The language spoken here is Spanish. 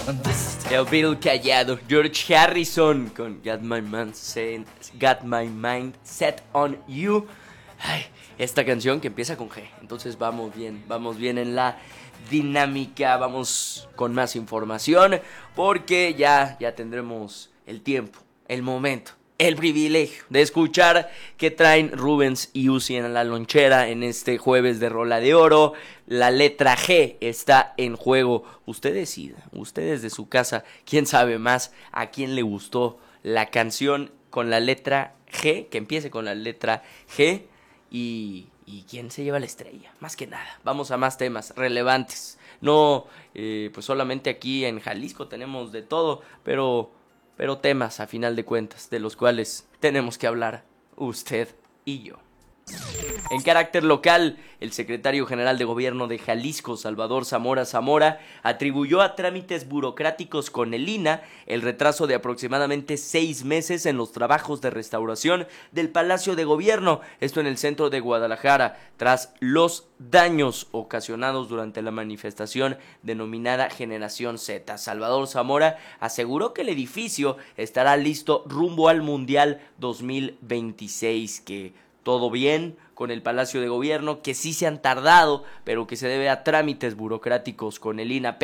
El Beatle callado, George Harrison con Got My Mind Set on You. Ay, esta canción que empieza con G. Entonces vamos bien en la dinámica. Vamos con más información porque ya tendremos el tiempo, el momento, el privilegio de escuchar que traen Rubens y Uzi en la lonchera en este jueves de Rola de Oro. La letra G está en juego. Usted decida, ustedes de su casa, quién sabe más, a quién le gustó la canción con la letra G, que empiece con la letra G y quién se lleva la estrella. Más que nada, vamos a más temas relevantes. No, pues solamente aquí en Jalisco tenemos de todo, pero temas a final de cuentas de los cuales tenemos que hablar usted y yo. En carácter local, el secretario general de Gobierno de Jalisco, Salvador Zamora Zamora, atribuyó a trámites burocráticos con el INAH el retraso de aproximadamente 6 meses en los trabajos de restauración del Palacio de Gobierno, esto en el centro de Guadalajara, tras los daños ocasionados durante la manifestación denominada Generación Z. Salvador Zamora aseguró que el edificio estará listo rumbo al Mundial 2026, que todo bien con el Palacio de Gobierno, que sí se han tardado, pero que se debe a trámites burocráticos con el INAH.